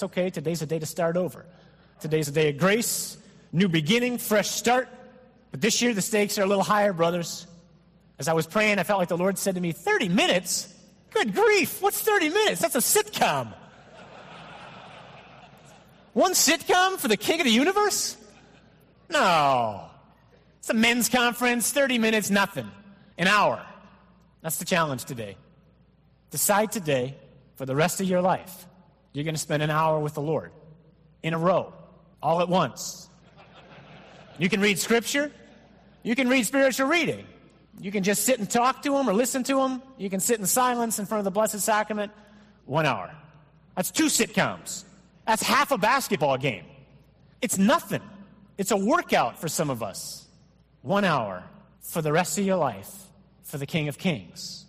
It's okay. Today's a day to start over. Today's a day of grace, new beginning, fresh start. But this year the stakes are a little higher, brothers. As I was praying, I felt like the Lord said to me, 30 minutes? Good grief, what's 30 minutes? That's a sitcom. One sitcom for the king of the universe? No. It's a men's conference, 30 minutes, nothing. An hour. That's the challenge today. Decide today, for the rest of your life, you're going to spend an hour with the Lord. In a row. All at once. You can read Scripture. You can read spiritual reading. You can just sit and talk to Him or listen to Him. You can sit in silence in front of the Blessed Sacrament. 1 hour. That's 2 sitcoms. That's half a basketball game. It's nothing. It's a workout for some of us. 1 hour for the rest of your life for the King of Kings.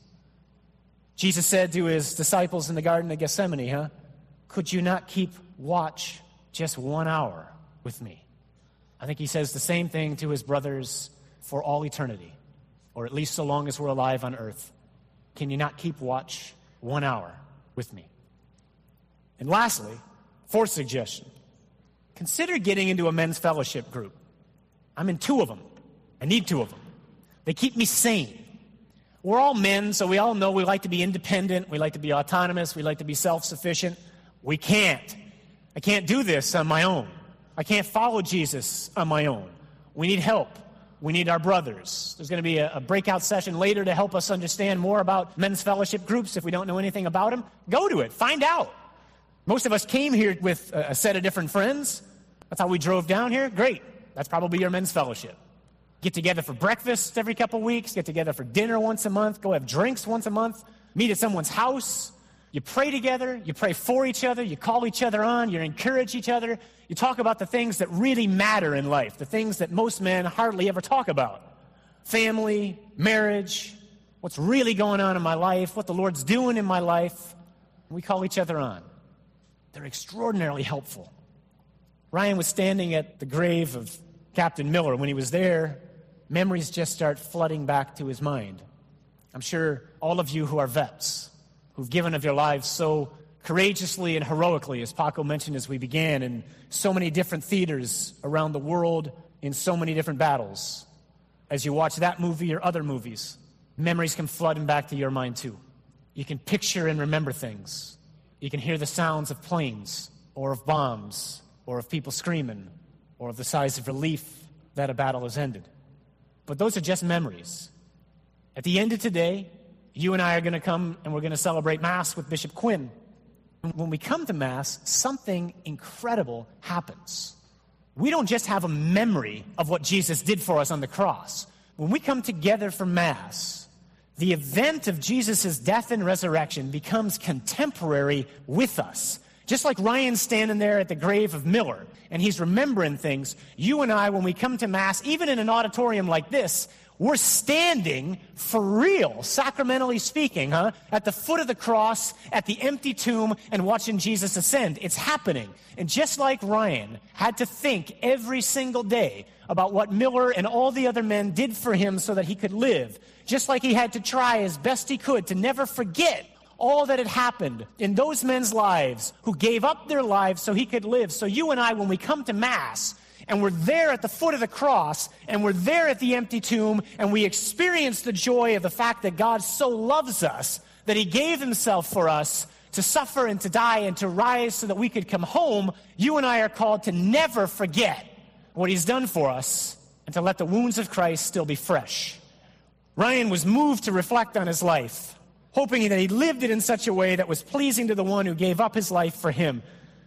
Jesus said to His disciples in the Garden of Gethsemane, could you not keep watch just 1 hour with me? I think He says the same thing to His brothers for all eternity, or at least so long as we're alive on earth. Can you not keep watch 1 hour with me? And lastly, 4th suggestion, consider getting into a men's fellowship group. I'm in 2 of them. I need 2 of them. They keep me sane. We're all men, so we all know we like to be independent, we like to be autonomous, we like to be self-sufficient. We can't. I can't do this on my own. I can't follow Jesus on my own. We need help. We need our brothers. There's going to be a breakout session later to help us understand more about men's fellowship groups if we don't know anything about them. Go to it. Find out. Most of us came here with a set of different friends. That's how we drove down here. Great. That's probably your men's fellowship. Get together for breakfast every couple weeks. Get together for dinner once a month. Go have drinks once a month. Meet at someone's house. You pray together. You pray for each other. You call each other on. You encourage each other. You talk about the things that really matter in life, the things that most men hardly ever talk about. Family, marriage, what's really going on in my life, what the Lord's doing in my life. We call each other on. They're extraordinarily helpful. Ryan was standing at the grave of Captain Miller. When he was there, memories just start flooding back to his mind. I'm sure all of you who are vets, who've given of your lives so courageously and heroically, as Paco mentioned as we began, in so many different theaters around the world, in so many different battles. As you watch that movie or other movies, memories come flooding back to your mind too. You can picture and remember things. You can hear the sounds of planes, or of bombs, or of people screaming, or of the sighs of relief that a battle has ended. But those are just memories. At the end of today, you and I are going to come and we're going to celebrate Mass with Bishop Quinn. When we come to Mass, something incredible happens. We don't just have a memory of what Jesus did for us on the cross. When we come together for Mass, the event of Jesus' death and resurrection becomes contemporary with us. Just like Ryan's standing there at the grave of Miller, and he's remembering things, you and I, when we come to Mass, even in an auditorium like this, we're standing for real, sacramentally speaking, at the foot of the cross, at the empty tomb, and watching Jesus ascend. It's happening. And just like Ryan had to think every single day about what Miller and all the other men did for him so that he could live, just like he had to try as best he could to never forget all that had happened in those men's lives who gave up their lives so he could live. So you and I, when we come to Mass, and we're there at the foot of the cross, and we're there at the empty tomb, and we experience the joy of the fact that God so loves us that He gave Himself for us to suffer and to die and to rise so that we could come home, you and I are called to never forget what He's done for us and to let the wounds of Christ still be fresh. Ryan was moved to reflect on his life, hoping that he lived it in such a way that was pleasing to the one who gave up his life for him.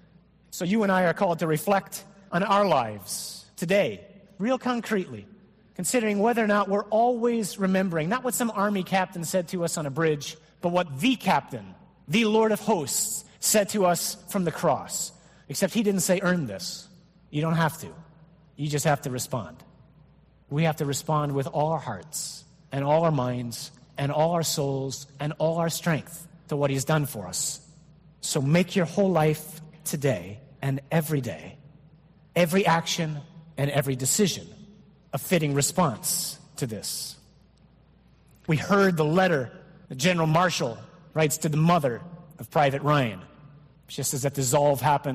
So you and I are called to reflect on our lives today, real concretely, considering whether or not we're always remembering, not what some army captain said to us on a bridge, but what the captain, the Lord of hosts, said to us from the cross. Except he didn't say, earn this. You don't have to. You just have to respond. We have to respond with all our hearts and all our minds and all our souls and all our strength to what He's done for us. So make your whole life today and every day, every action and every decision, a fitting response to this. We heard the letter that General Marshall writes to the mother of Private Ryan, just as that dissolve happened